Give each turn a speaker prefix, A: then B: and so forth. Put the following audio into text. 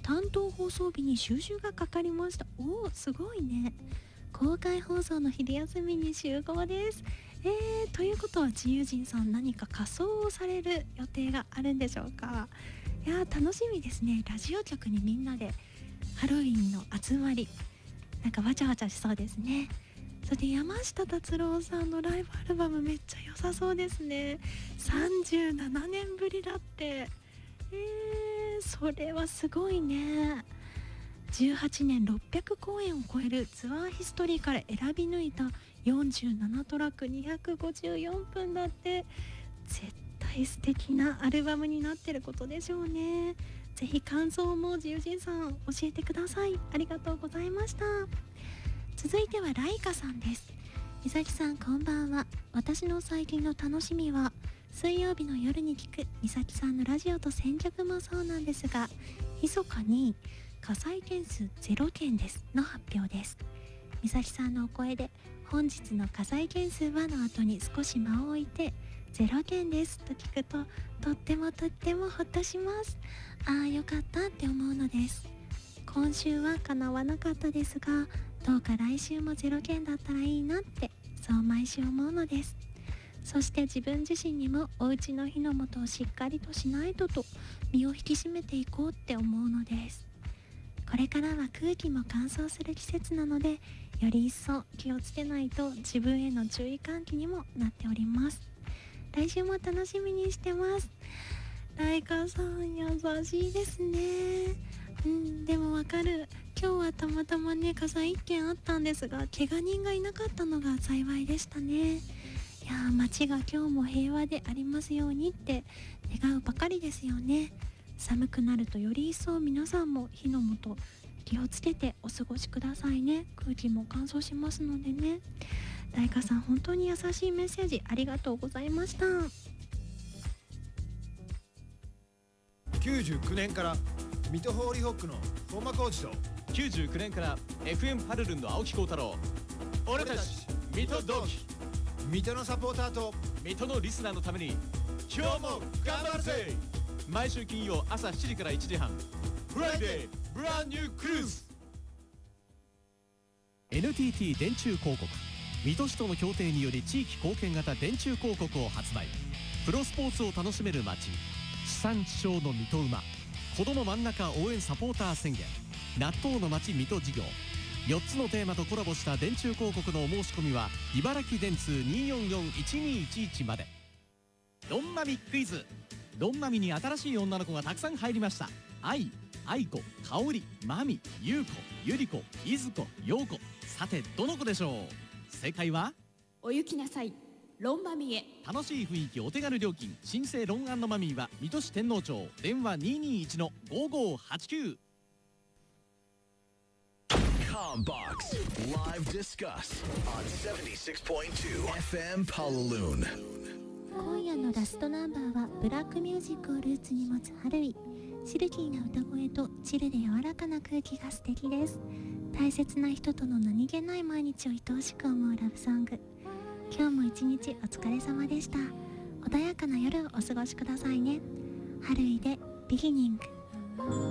A: 担当放送日に収集がかかりました。おー、すごいね。公開放送の昼休みに集合です。ということは自由人さん、何か仮装をされる予定があるんでしょうか。いやー、楽しみですね。ラジオ局にみんなでハロウィンの集まり、なんかわちゃわちゃしそうですね。それで山下達郎さんのライブアルバムめっちゃ良さそうですね。37年ぶりだって。それはすごいね。18年600公演を超えるツアーヒストリーから選び抜いた47トラック254分だって。絶対素敵なアルバムになってることでしょうね。ぜひ感想も自由人さん教えてください。ありがとうございました。続いてはライカさんです。みさきさん、こんばんは。私の最近の楽しみは水曜日の夜に聞くみさきさんのラジオと選曲もそうなんですが、密かに火災件数0件ですの発表です。みさきさんのお声で本日の火災件数はの後に少し間を置いて0件ですと聞くと、とってもほっとします。ああ、よかったって思うのです。今週は叶わなかったですが、どうか来週も0件だったらいいなって、そう毎週思うのです。そして自分自身にもお家の火の元をしっかりとしないとと身を引き締めていこうって思うのです。これからは空気も乾燥する季節なので、より一層気をつけないと自分への注意喚起にもなっております。来週も楽しみにしてます。ライカさん優しいですね。でもわかる。今日はたまたまね、火災1件あったんですが、怪我人がいなかったのが幸いでしたね。いやー、街が今日も平和でありますようにって願うばかりですよね。寒くなるとより一層皆さんも火の元気をつけてお過ごしくださいね。空気も乾燥しますのでね。ライカさん、本当に優しいメッセージありがとうございました。
B: 99年から水戸ホーリーホックの本間浩二と、
C: 99年から FM パルルンの青木幸太郎、俺たち水戸同期、
B: 水戸のサポーターと
C: 水戸のリスナーのために今日も頑張るぜ。毎週金曜朝7時から1時半、フライデーブランニュークルーズ。 NTT 電柱広告、水戸市との協定により地域貢献型電柱広告を発売。プロスポーツを楽しめる街、地産地消の水戸馬、子ども真ん中応援サポーター宣言、納豆の街水戸事業、4つのテーマとコラボした電柱広告のお申し込みは茨城電通 244-1211 まで。ロンマミクイズ。ロンマミに新しい女の子がたくさん入りました。愛子、香織、マミ、優子、ゆり子、いずこ、ようこ。さてどの子でしょう。正解は
D: お行きなさい、ロンマミへ。
C: 楽しい雰囲気、お手軽料金、新生ロン&マミーは水戸市天王町、電話 221-5589。
E: Combox Live Discuss on 76.2 FM Palaloon。
A: 今夜のラストナンバーはブラックミュージックをルーツに持つハルイ。シルキーな歌声とチルで柔らかな空気が素敵です。大切な人との何気ない毎日を愛おしく思うラブソング。今日も一日お疲れ様でした。穏やかな夜をお過ごしくださいね。ハルイでビギニング。